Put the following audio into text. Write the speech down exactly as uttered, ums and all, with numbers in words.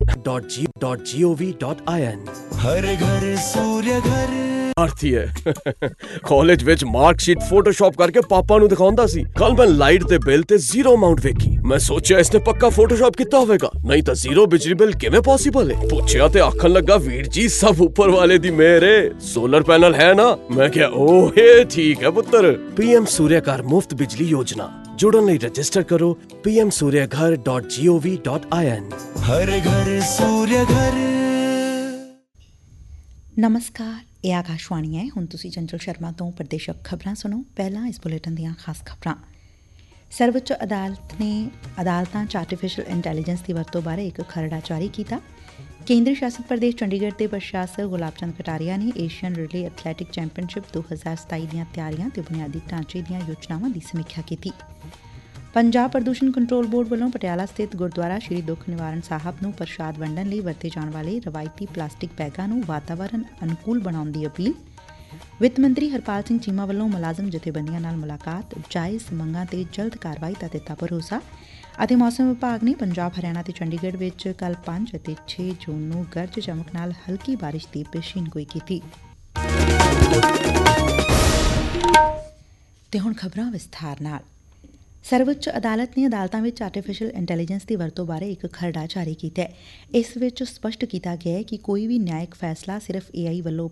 Dot G dot G O V dot I N. हर घर सूर्य घर ਆਰਤੀ ਹੈ ਕਾਲਜ ਵਿੱਚ ਮਾਰਕ ਸ਼ੀਟ ਫੋਟੋਸ਼ਾਪ ਕਰਕੇ ਪਾਪਾ ਨੂੰ ਦਿਖਾਉਂਦਾ ਸੀ। ਕੱਲ ਮੈਂ ਲਾਈਟ ਦੇ ਬਿੱਲ ਤੇ ਜ਼ੀਰੋ ਅਮਾਉਂਟ ਵੇਖੀ। ਮੈਂ ਸੋਚਿਆ ਇਸਨੇ ਪੱਕਾ ਫੋਟੋਸ਼ਾਪ ਕੀਤਾ ਹੋਵੇਗਾ, ਨਹੀਂ ਤਾਂ ਜ਼ੀਰੋ ਬਿਜਲੀ ਬਿੱਲ ਕਿਵੇਂ ਪੋਸੀਬਲ ਹੈ। ਪੁੱਛਿਆ ਤੇ ਆਖਣ ਲੱਗਾ ਵੀਰ ਜੀ ਸਭ ਉੱਪਰ ਵਾਲੇ ਦੀ ਮਿਹਰ ਹੈ, ਸੋਲਰ ਪੈਨਲ ਹੈ ਨਾ। ਮੈਂ ਕਿਹਾ ਓਹ ਇਹ ਠੀਕ ਹੈ ਪੁੱਤਰ। ਪੀਐਮ ਸੂਰਿਆ ਘਰ ਮੁਫਤ ਬਿਜਲੀ ਯੋਜਨਾ ਜੁੜਨ ਲਈ ਰਜਿਸਟਰ ਕਰੋ ਪੀ ਐਮ ਸੂਰਿਆ ਘਰ ਡॉट ਜੀ ਓ ਵੀ ਡॉट आई एन। हर घर सूर्य घर। ਨਮਸਕਾਰ, ਇਹ ਆਕਾਸ਼ਵਾਣੀ ਹੈ। ਹੁਣ ਤੁਸੀਂ ਚੰਚਲ ਸ਼ਰਮਾ ਤੋਂ ਪ੍ਰਦੇਸ਼ਕ ਖਬਰਾਂ ਸੁਣੋ। ਪਹਿਲਾਂ ਇਸ ਬੁਲੇਟਿਨ ਦੀਆਂ ਖਾਸ ਖਬਰਾਂ। ਸਰਵਉੱਚ ਅਦਾਲਤ ਨੇ ਅਦਾਲਤਾਂ 'ਚ ਆਰਟੀਫਿਸ਼ੀਅਲ ਇੰਟੈਲੀਜੈਂਸ ਦੀ ਵਰਤੋਂ ਬਾਰੇ ਇੱਕ ਖਰੜਾ ਜਾਰੀ ਕੀਤਾ। ਕੇਂਦਰੀ ਸ਼ਾਸਤ ਪ੍ਰਦੇਸ਼ ਚੰਡੀਗੜ੍ਹ ਦੇ ਪ੍ਰਸ਼ਾਸਕ ਗੁਲਾਬ ਚੰਦ ਕਟਾਰੀਆ ਨੇ ਏਸ਼ੀਅਨ ਰਿਲੇ ਐਥਲੈਟਿਕ ਚੈਂਪੀਅਨਸ਼ਿਪ ਦੋ ਹਜ਼ਾਰ ਸਤਾਈ ਦੀਆਂ ਤਿਆਰੀਆਂ ਤੇ ਬੁਨਿਆਦੀ ਢਾਂਚੇ ਦੀਆਂ ਯੋਜਨਾਵਾਂ ਦੀ ਸਮੀਖਿਆ ਕੀਤੀ। ਪੰਜਾਬ ਪ੍ਰਦੂਸ਼ਣ ਕੰਟਰੋਲ ਬੋਰਡ ਵੱਲੋਂ ਪਟਿਆਲਾ ਸਥਿਤ ਗੁਰਦੁਆਰਾ ਸ਼੍ਰੀ ਦੁੱਖ ਨਿਵਾਰਨ ਸਾਹਿਬ ਨੂੰ ਪ੍ਰਸ਼ਾਦ ਵੰਡਣ ਲਈ ਵਰਤੇ ਜਾਣ ਵਾਲੇ ਰਵਾਇਤੀ ਪਲਾਸਟਿਕ ਬੈਗਾਂ ਨੂੰ ਵਾਤਾਵਰਨ ਅਨੁਕੂਲ ਬਣਾਉਣ ਦੀ ਅਪੀਲ। ਵਿੱਤ ਮੰਤਰੀ ਹਰਪਾਲ ਸਿੰਘ ਚੀਮਾ ਵੱਲੋਂ ਮੁਲਾਜ਼ਮ ਜਥੇਬੰਦੀਆਂ ਨਾਲ ਮੁਲਾਕਾਤ, ਜਾਇਜ਼ ਮੰਗਾਂ ਤੇ ਜਲਦ ਕਾਰਵਾਈ ਦਾ ਦਿੱਤਾ ਭਰੋਸਾ। ਅਤੇ ਮੌਸਮ ਵਿਭਾਗ ਨੇ ਪੰਜਾਬ, ਹਰਿਆਣਾ ਤੇ ਚੰਡੀਗੜ੍ਹ ਵਿੱਚ ਕੱਲ੍ਹ ਪੰਜ ਅਤੇ ਛੇ ਜੂਨ ਨੂੰ ਗਰਜ ਚਮਕ ਨਾਲ ਹਲਕੀ ਬਾਰਿਸ਼ ਦੀ ਪੇਸ਼ੀਨਗੋਈ ਕੀਤੀ। ਤੇ ਹੁਣ ਖਬਰਾਂ ਵਿਸਥਾਰ ਨਾਲ। ਸਰਵਉੱਚ ਅਦਾਲਤ ਨੇ ਅਦਾਲਤਾਂ ਵਿੱਚ ਆਰਟੀਫਿਸ਼ੀਅਲ ਇੰਟੈਲੀਜੈਂਸ ਦੀ ਵਰਤੋਂ ਬਾਰੇ ਇੱਕ ਖਰੜਾ ਜਾਰੀ ਕੀਤਾ ਹੈ। ਇਸ ਵਿੱਚ ਸਪਸ਼ਟ ਕੀਤਾ ਗਿਆ ਹੈ ਕਿ ਕੋਈ ਵੀ ਨਿਆਇਕ ਫੈਸਲਾ ਸਿਰਫ ਏ ਆਈ ਵੱਲੋਂ